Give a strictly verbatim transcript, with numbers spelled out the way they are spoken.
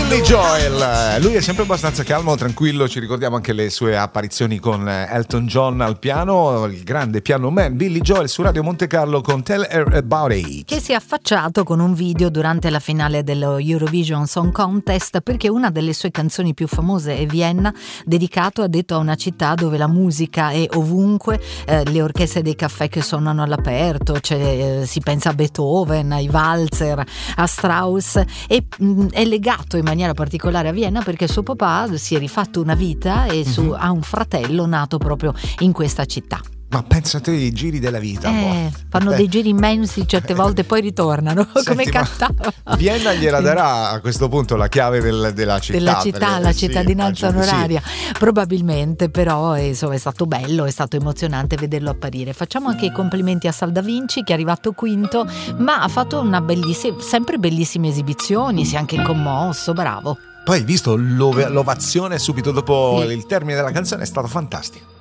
Billy Joel, lui è sempre abbastanza calmo, tranquillo, ci ricordiamo anche le sue apparizioni con Elton John al piano, il grande piano man Billy Joel su Radio Monte Carlo con Tell Her About It, che si è affacciato con un video durante la finale dello Eurovision Song Contest, perché una delle sue canzoni più famose è Vienna, dedicato, ha detto, a una città dove la musica è ovunque, eh, le orchestre dei caffè che suonano all'aperto, cioè, eh, si pensa a Beethoven, ai valzer, a Strauss, e mh, è legato in maniera particolare a Vienna perché suo papà si è rifatto una vita e su, mm-hmm. ha un fratello nato proprio in questa città. Ma pensate ai giri della vita, eh, fanno eh. dei giri immensi certe volte e poi ritornano. Senti, come cantava Vienna gliela darà a questo punto la chiave del, della città della città, perché, la sì, cittadinanza onoraria, sì. Probabilmente, però insomma, è stato bello, è stato emozionante vederlo apparire. Facciamo anche i complimenti a Sal Da Vinci, che è arrivato quinto, ma ha fatto una bellissima, sempre bellissime esibizioni, si è anche commosso, bravo. Poi hai visto l'ovazione subito dopo sì. il termine della canzone, è stato fantastico.